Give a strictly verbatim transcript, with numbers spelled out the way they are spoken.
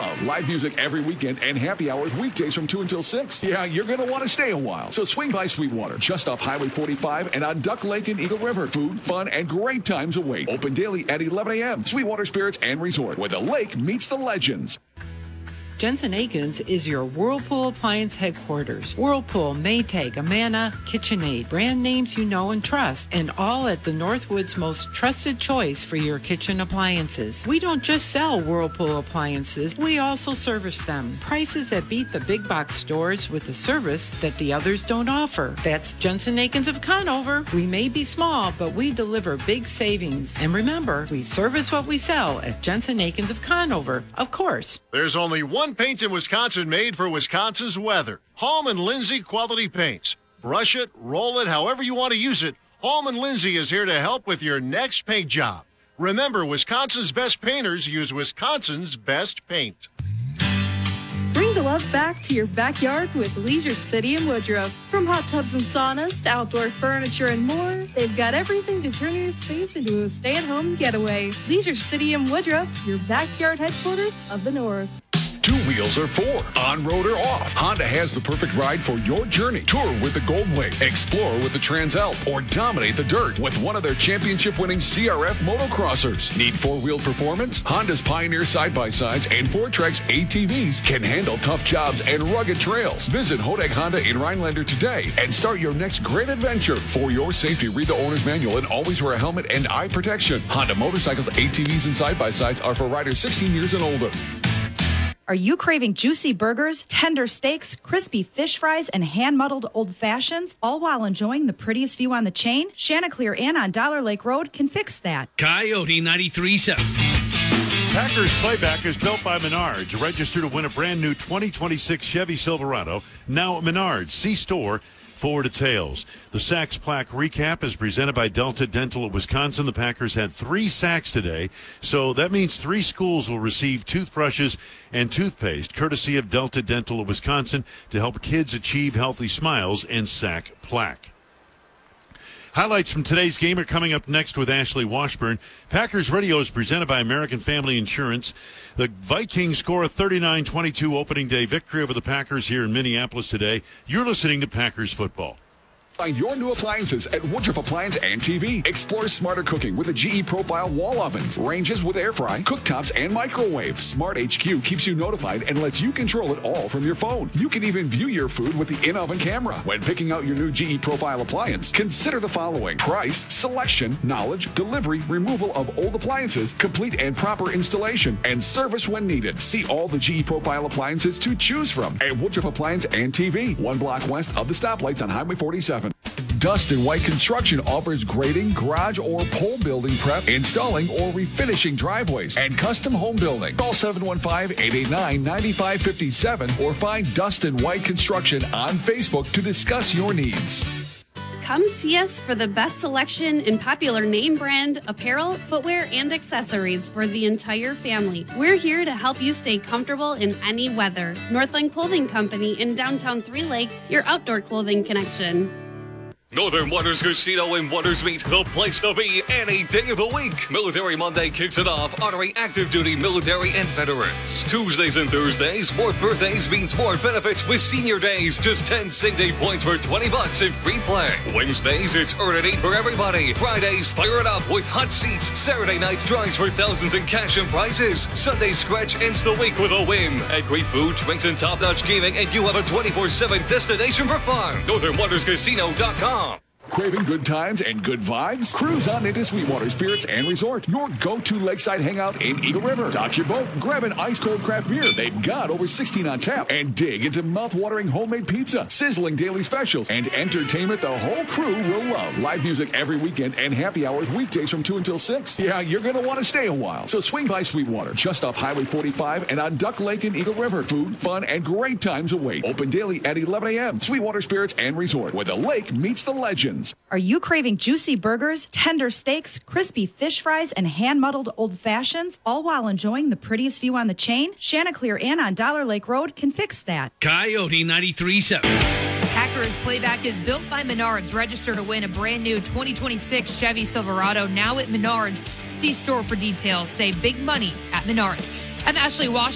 love. Live music every weekend and happy hours weekdays from two until six. Yeah, you're going to want to stay a while. So swing by Sweetwater, just off Highway forty-five and on Duck Lake and Eagle River. Food, fun, and great times await. Open daily at eleven a.m. Sweetwater Spirits and Resort, where the lake meets the legends. Jensen Akins is your Whirlpool appliance headquarters. Whirlpool, Maytag, Amana, KitchenAid, brand names you know and trust, and all at the Northwood's most trusted choice for your kitchen appliances. We don't just sell Whirlpool appliances, we also service them. Prices that beat the big box stores with a service that the others don't offer. That's Jensen Akins of Conover. We may be small, but we deliver big savings. And remember, we service what we sell at Jensen Akins of Conover, of course. There's only one paint in Wisconsin made for Wisconsin's weather. Hallman Lindsay Quality Paints. Brush it, roll it, however you want to use it. Hallman Lindsay is here to help with your next paint job. Remember, Wisconsin's best painters use Wisconsin's best paint. Bring the love back to your backyard with Leisure City in Woodruff. From hot tubs and saunas to outdoor furniture and more, they've got everything to turn your space into a stay-at-home getaway. Leisure City in Woodruff, your backyard headquarters of the North. Two wheels or four, on-road or off, Honda has the perfect ride for your journey. Tour with the Goldwing, explore with the Transalp, or dominate the dirt with one of their championship-winning C R F motocrossers. Need four-wheel performance? Honda's Pioneer side-by-sides and Fortrex A T Vs can handle tough jobs and rugged trails. Visit Hodag Honda in Rhinelander today and start your next great adventure. For your safety, read the owner's manual and always wear a helmet and eye protection. Honda motorcycles, A T Vs, and side-by-sides are for riders sixteen years and older. Are you craving juicy burgers, tender steaks, crispy fish fries, and hand-muddled old fashions, all while enjoying the prettiest view on the chain? Chanticleer Inn on Dollar Lake Road can fix that. Coyote ninety-three point seven. Packers Playback is built by Menards. Register to win a brand new twenty twenty-six Chevy Silverado. Now at Menards. See store for details. The Sacks Plaque Recap is presented by Delta Dental of Wisconsin. The Packers had three sacks today, so that means three schools will receive toothbrushes and toothpaste, courtesy of Delta Dental of Wisconsin, to help kids achieve healthy smiles and Sack Plaque. Highlights from today's game are coming up next with Ashley Washburn. Packers Radio is presented by American Family Insurance. The Vikings score a thirty-nine twenty-two opening day victory over the Packers here in Minneapolis today. You're listening to Packers Football. Find your new appliances at Woodruff Appliance and T V. Explore smarter cooking with the G E Profile wall ovens, ranges with air fry, cooktops, and microwave. Smart H Q keeps you notified and lets you control it all from your phone. You can even view your food with the in-oven camera. When picking out your new G E Profile appliance, consider the following: price, selection, knowledge, delivery, removal of old appliances, complete and proper installation, and service when needed. See all the G E Profile appliances to choose from at Woodruff Appliance and T V, one block west of the stoplights on Highway forty-seven. Dustin White Construction offers grading, garage, or pole building prep, installing or refinishing driveways, and custom home building. Call seven one five, eight eight nine, nine five five seven or find Dustin White Construction on Facebook to discuss your needs. Come see us for the best selection in popular name brand apparel, footwear, and accessories for the entire family. We're here to help you stay comfortable in any weather. Northland Clothing Company in downtown Three Lakes, your outdoor clothing connection. Northern Waters Casino in Waters Meet, the place to be any day of the week. Military Monday kicks it off, honoring active duty military and veterans. Tuesdays and Thursdays, more birthdays means more benefits with senior days. Just ten sick day points for twenty bucks in free play. Wednesdays, it's earn and eat for everybody. Fridays, fire it up with hot seats. Saturday night drawings for thousands in cash and prizes. Sunday scratch ends the week with a win. At great food, drinks, and top-notch gaming, and you have a twenty-four seven destination for fun. Northern Waters Casino dot com. Craving good times and good vibes? Cruise on into Sweetwater Spirits and Resort, your go-to lakeside hangout in Eagle River. Dock your boat, grab an ice-cold craft beer. They've got over sixteen on tap. And dig into mouth-watering homemade pizza, sizzling daily specials, and entertainment the whole crew will love. Live music every weekend and happy hours weekdays from two until six. Yeah, you're going to want to stay a while. So swing by Sweetwater, just off Highway forty-five and on Duck Lake and Eagle River. Food, fun, and great times await. Open daily at eleven a.m. Sweetwater Spirits and Resort, where the lake meets the legends. Are you craving juicy burgers, tender steaks, crispy fish fries, and hand-muddled old fashions, all while enjoying the prettiest view on the chain? Chanticleer Inn on Dollar Lake Road can fix that. Coyote ninety-three point seven. Packers Playback is built by Menards. Register to win a brand new twenty twenty-six Chevy Silverado now at Menards. See store for details. Save big money at Menards. I'm Ashley Washington.